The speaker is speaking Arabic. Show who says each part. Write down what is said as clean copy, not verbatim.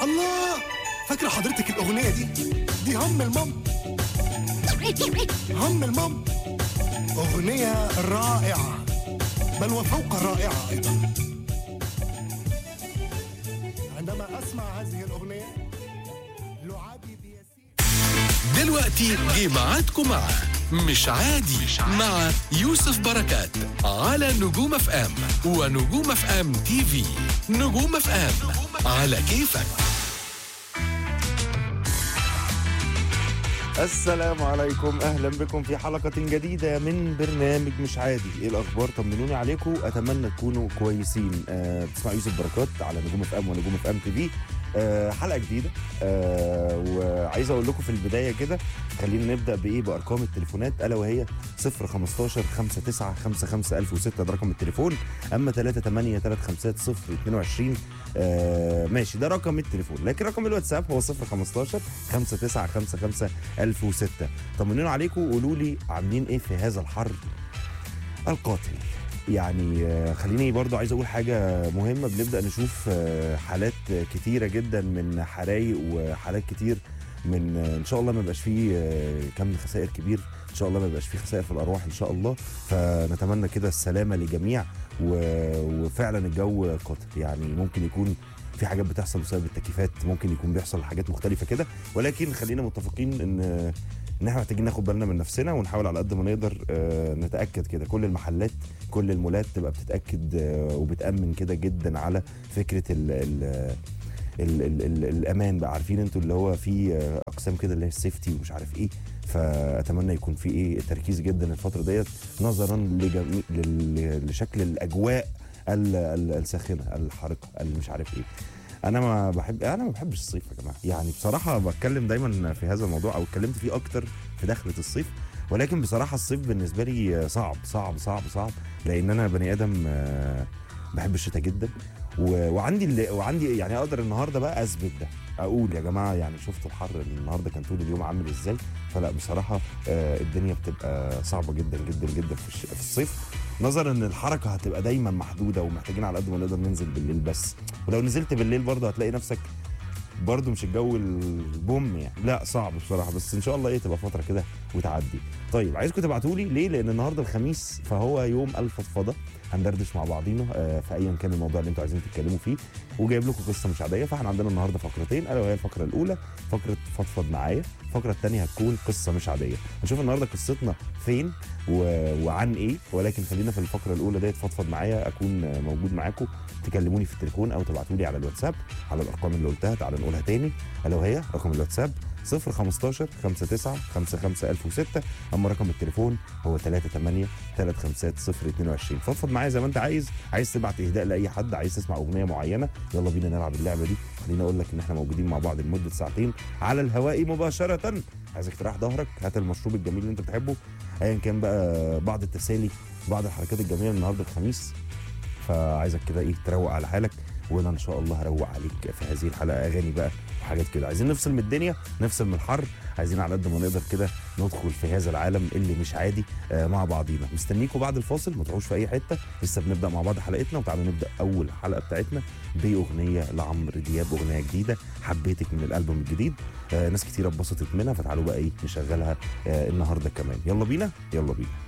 Speaker 1: الله، فاكرة حضرتك الأغنية دي هم المام. هم المام أغنية رائعة، بل وفوق الرائعة أيضا. عندما أسمع هذه الأغنية لعابي بيسير.
Speaker 2: دلوقتي جه ميعادكم مع مش عادي مع يوسف بركات على نجوم اف ام ونجوم اف ام تي في. نجوم اف ام على كيفك.
Speaker 3: السلام عليكم، اهلا بكم في حلقة جديدة من برنامج مش عادي. ايه الاخبار؟ طمنوني عليكم، اتمنى تكونوا كويسين. بتسمع يوسف بركات على نجوم اف ام ونجوم اف ام تي في. حلقة جديدة. وعايز اقول لكم في البداية كده، خلينا نبدأ بايه؟ بارقام التليفونات، الا وهي 015 59 55 1006 ده رقم التليفون، اما 38 350 022 ماشي ده رقم التليفون، لكن رقم الواتساب هو 015 59 55 1006. طمنوني عليكم وقولوا لي عاملين ايه في هذا الحر القاتل. يعني خليني برضو عايز اقول حاجة مهمة. بنبدأ نشوف حالات كتيرة جدا من حرايق وحالات كتير من ان شاء الله ما يبقاش فيه كم خسائر كبير، ان شاء الله ما يبقاش فيه خسائر في الارواح ان شاء الله. فنتمنى كده السلامة للجميع. وفعلا الجو قاتل، يعني ممكن يكون في حاجات بتحصل بسبب التكييفات، ممكن يكون بيحصل حاجات مختلفة كده، ولكن خلينا متفقين ان احنا محتاجين ناخد بالنا من نفسنا ونحاول على قد ما نقدر نتاكد كده. كل المحلات كل المولات تبقى بتتاكد وبتامن كده جدا على فكره ال الامان بقى. عارفين انتوا اللي هو في اقسام كده اللي هي السيفتي ومش عارف ايه. فاتمنى يكون في ايه تركيز جدا الفتره ديت، نظرا لشكل الاجواء الساخنه الحارقه اللي مش عارف ايه. انا ما بحبش الصيف يا جماعه. يعني بصراحه بتكلم دايما في هذا الموضوع، او اتكلمت فيه اكتر في دخله الصيف، ولكن بصراحه الصيف بالنسبه لي صعب صعب صعب صعب، لان انا بني ادم بحب الشتاء جدا. وعندي يعني اقدر النهارده بقى اثبت ده، اقول يا جماعه يعني شفتوا الحر النهارده كان طول اليوم عامل ازاي. فلا بصراحه الدنيا بتبقى صعبه جدا جدا جدا في الصيف، نظرا ان الحركه هتبقى دايما محدوده، ومحتاجين على قد ما نقدر ننزل بالليل بس. ولو نزلت بالليل برضه هتلاقي نفسك برضه مش الجو البوم يعني، لا صعب بصراحه. بس ان شاء الله ايه تبقى فتره كده وتعدي. طيب عايزكم تبعتوا لي ليه؟ لان النهارده الخميس، فهو يوم الفضفضه، هندردش مع بعضينا في ايا كان الموضوع اللي انتوا عايزين تتكلموا فيه، وجايب لكم قصه مش عاديه. فاحنا عندنا النهارده فقرتين، الا وهي الفقره الاولى فقره فضفض معايا، الفقره الثانيه هتكون قصه مش عاديه. هنشوف النهارده قصتنا فين وعن ايه، ولكن خلينا في الفقره الاولى ديت فضفض معايا، اكون موجود معاكم. تكلموني في التليفون او تبعتوا لي على الواتساب على الارقام اللي قلتها. تعالوا نقولها تاني، الا وهي رقم الواتساب 015 59 55 1006، اما رقم التليفون هو 38 350 022. فضفض معايا زي ما انت عايز تبعت اهداء لاي حد، عايز تسمع اغنيه معينه، يلا بينا نلعب اللعبه دي. خليني اقول لك ان احنا موجودين مع بعض لمده ساعتين على الهواء مباشره. عايزك تريح ظهرك، هات المشروب الجميل اللي انت بتحبه، ايا كان بقى، بعض التسالي، بعض الحركات الجميله النهارده الخميس. فعايزك كده ايه تروق على حالك، وانا ان شاء الله هروق عليك في هذه الحلقه. اغاني بقى وحاجات كده، عايزين نفصل من الدنيا، نفصل من الحر، عايزين على قد ما نقدر كده ندخل في هذا العالم اللي مش عادي مع بعضينا. مستنيكم بعد الفاصل، ما تروحوش في اي حته، لسه بنبدا مع بعض حلقتنا. وتعالوا نبدا اول حلقه بتاعتنا باغنيه لعمرو دياب، اغنيه جديده حبيتك من الالبوم الجديد. ناس كتير اتبسطت منها، فتعالوا بقى ايه نشغلها النهارده كمان. يلا بينا يلا بينا.